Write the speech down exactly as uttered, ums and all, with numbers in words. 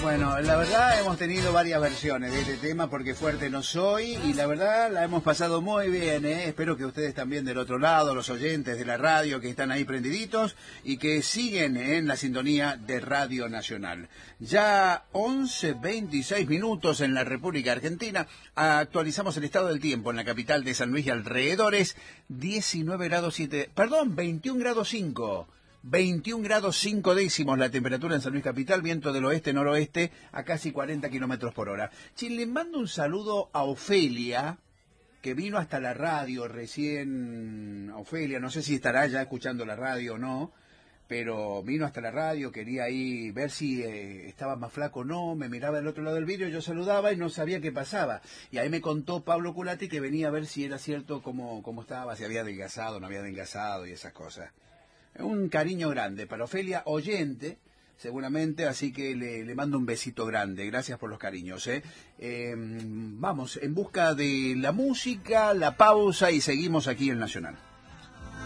Bueno, la verdad hemos tenido varias versiones de este tema porque fuerte no soy y la verdad la hemos pasado muy bien, ¿eh? Espero que ustedes también del otro lado, los oyentes de la radio que están ahí prendiditos y que siguen en la sintonía de Radio Nacional. Ya once veintiséis minutos en la República Argentina, actualizamos el estado del tiempo en la capital de San Luis y alrededores, diecinueve grados siete, perdón, veintiún grados cinco. veintiún grados cinco décimos la temperatura en San Luis Capital, viento del oeste-noroeste a casi cuarenta kilómetros por hora. Che, le mando un saludo a Ofelia, que vino hasta la radio recién. Ofelia, no sé si estará ya escuchando la radio o no, pero vino hasta la radio, quería ahí ver si eh, estaba más flaco o no, me miraba del otro lado del vidrio, yo saludaba y no sabía qué pasaba. Y ahí me contó Pablo Culati que venía a ver si era cierto cómo, cómo estaba, si había adelgazado, no había adelgazado y esas cosas. Un cariño grande para Ofelia, oyente, seguramente, así que le, le mando un besito grande. Gracias por los cariños. ¿eh? Eh, vamos, en busca de la música, la pausa y seguimos aquí en Nacional.